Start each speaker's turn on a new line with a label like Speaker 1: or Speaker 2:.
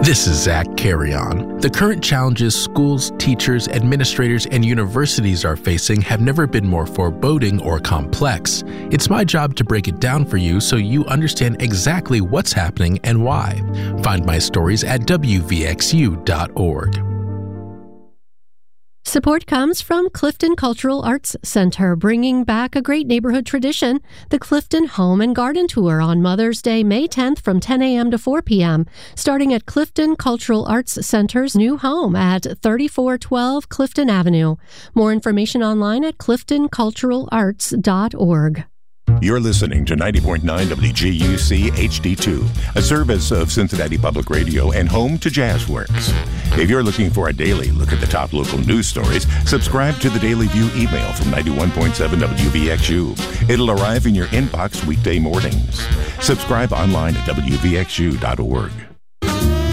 Speaker 1: This is Zach Carrion. The current challenges schools, teachers, administrators, and universities are facing have never been more foreboding or complex. It's my job to break it down for you so you understand exactly what's happening and why. Find my stories at wvxu.org.
Speaker 2: Support comes from Clifton Cultural Arts Center, bringing back a great neighborhood tradition, the Clifton Home and Garden Tour on Mother's Day, May 10th from 10 a.m. to 4 p.m., starting at Clifton Cultural Arts Center's new home at 3412 Clifton Avenue. More information online at cliftonculturalarts.org.
Speaker 3: You're listening to 90.9 WGUC HD2, a service of Cincinnati Public Radio and home to Jazzworks. If you're looking for a daily look at the top local news stories, subscribe to the Daily View email from 91.7 WVXU. It'll arrive in your inbox weekday mornings. Subscribe online at WVXU.org.